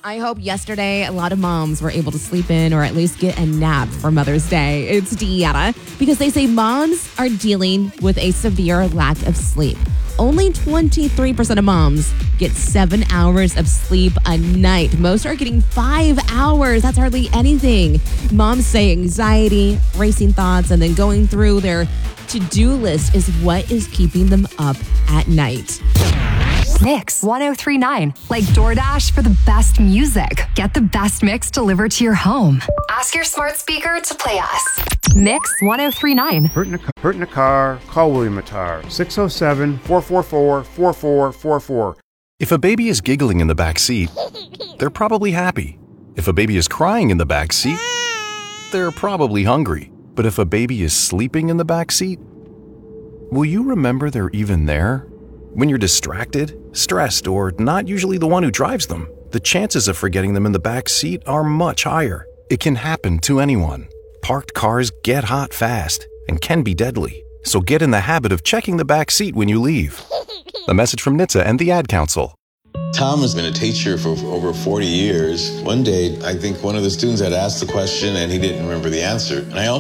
I hope yesterday a lot of moms were able to sleep in or at least get a nap for Mother's Day. It's Deanna, because they say moms are dealing with a severe lack of sleep. Only 23% of moms get 7 hours of sleep a night. Most are getting 5 hours. That's hardly anything. Moms say anxiety, racing thoughts, and then going through their to-do list is what is keeping them up at night. Mix 1039. Like DoorDash for the best music. Get the best mix delivered to your home. Ask your smart speaker to play us. Mix 1039. Hurt in a car, call William Attar. 607-444-4444. If a baby is giggling in the back seat, they're probably happy. If a baby is crying in the back seat, they're probably hungry. But if a baby is sleeping in the back seat, will you remember they're even there? When you're distracted, stressed, or not usually the one who drives them, the chances of forgetting them in the back seat are much higher. It can happen to anyone. Parked cars get hot fast and can be deadly. So get in the habit of checking the back seat when you leave. A message from NHTSA and the Ad Council. Tom has been a teacher for over 40 years. One day, I think one of the students had asked the question and he didn't remember the answer. And I also